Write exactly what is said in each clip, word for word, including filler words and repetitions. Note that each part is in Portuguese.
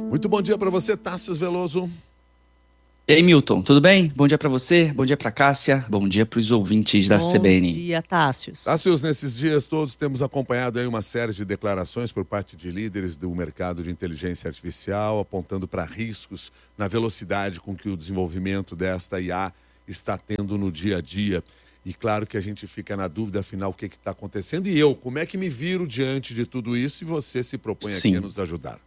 Muito bom dia para você, Tássius Veloso. E aí, Milton, tudo bem? Bom dia para você, bom dia para Cássia, bom dia para os ouvintes da Bom C B N. Bom dia, Tássius. Tássius, nesses dias todos temos acompanhado aí uma série de declarações por parte de líderes do mercado de inteligência artificial, apontando para riscos na velocidade com que o desenvolvimento desta I A está tendo no dia a dia. E claro que a gente fica na dúvida, afinal, o que está acontecendo. E eu, como é que me viro diante de tudo isso? E você se propõe Sim. aqui a nos ajudar.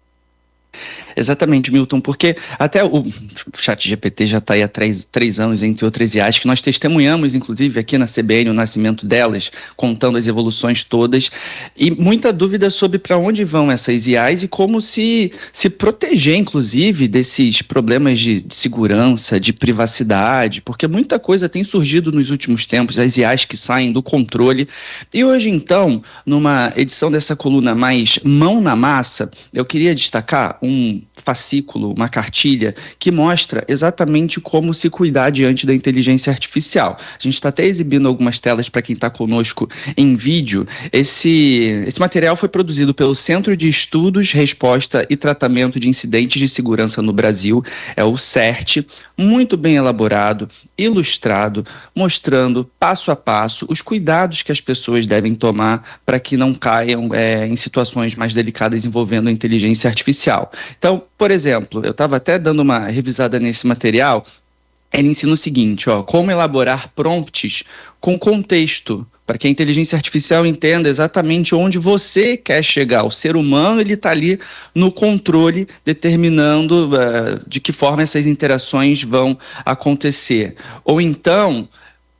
Exatamente, Milton, porque até o ChatGPT já está aí há três, três anos, entre outras I As, que nós testemunhamos, inclusive, aqui na C B N, o nascimento delas, contando as evoluções todas, e muita dúvida sobre para onde vão essas I As e como se, se proteger, inclusive, desses problemas de, de segurança, de privacidade, porque muita coisa tem surgido nos últimos tempos, as I As que saem do controle. E hoje, então, numa edição dessa coluna mais mão na massa, eu queria destacar um fascículo, uma cartilha que mostra exatamente como se cuidar diante da inteligência artificial. A gente está até exibindo algumas telas para quem está conosco em vídeo. Esse, esse material foi produzido pelo Centro de Estudos, Resposta e Tratamento de Incidentes de Segurança no Brasil, é o CERT, muito bem elaborado, ilustrado, mostrando passo a passo os cuidados que as pessoas devem tomar para que não caiam é, em situações mais delicadas envolvendo a inteligência artificial. Então, por exemplo, eu estava até dando uma revisada nesse material, ele ensina o seguinte, ó, como elaborar prompts com contexto, para que a inteligência artificial entenda exatamente onde você quer chegar. O ser humano, ele está ali no controle, determinando uh, de que forma essas interações vão acontecer. Ou então,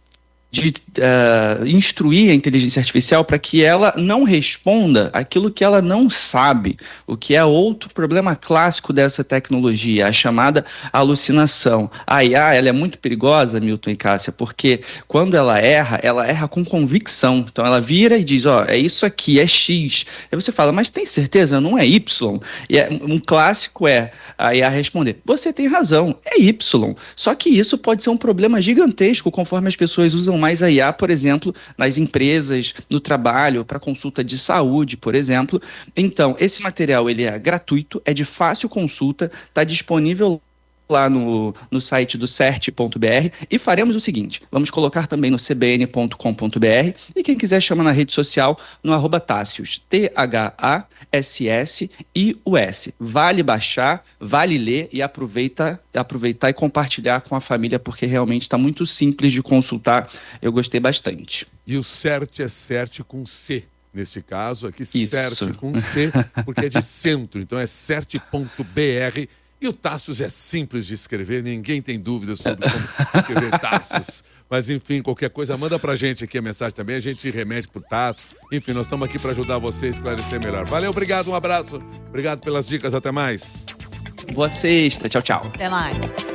de uh, instruir a inteligência artificial para que ela não responda aquilo que ela não sabe, o que é outro problema clássico dessa tecnologia, a chamada alucinação. A I A, ela é muito perigosa, Milton e Cássia, porque quando ela erra, ela erra com convicção. Então ela vira e diz, ó, é isso aqui, é X. Aí você fala, mas tem certeza? Não é Y? E é, um clássico é a I A responder, você tem razão, é Y. Só que isso pode ser um problema gigantesco conforme as pessoas usam mais a I A, por exemplo, nas empresas, no trabalho, para consulta de saúde, por exemplo. Então, esse material ele é gratuito, é de fácil consulta, está disponível lá no, no site do cert ponto b r e faremos o seguinte, vamos colocar também no c b n ponto com ponto b r e quem quiser chama na rede social no arroba Tássius, T H A S S I U S. Vale baixar, vale ler e aproveita, aproveitar e compartilhar com a família, porque realmente está muito simples de consultar, eu gostei bastante. E o CERT é CERT com C. Nesse caso aqui, Isso. CERT com C, porque é de centro, então é cert ponto b r. E o Tássius é simples de escrever, ninguém tem dúvida sobre como escrever Tássius. Mas, enfim, qualquer coisa, manda pra gente aqui a mensagem também, a gente remete pro Tássius. Enfim, nós estamos aqui para ajudar você a esclarecer melhor. Valeu, obrigado, um abraço. Obrigado pelas dicas, até mais. Boa sexta, tchau, tchau. Até mais.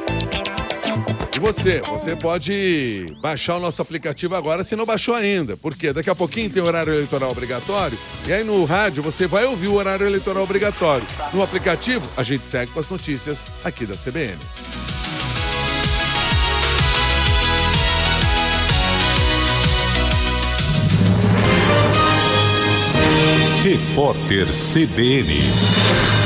E você, você pode baixar o nosso aplicativo agora, se não baixou ainda. Porque daqui a pouquinho tem horário eleitoral obrigatório. E aí no rádio você vai ouvir o horário eleitoral obrigatório. No aplicativo, a gente segue com as notícias aqui da C B N. Repórter C B N.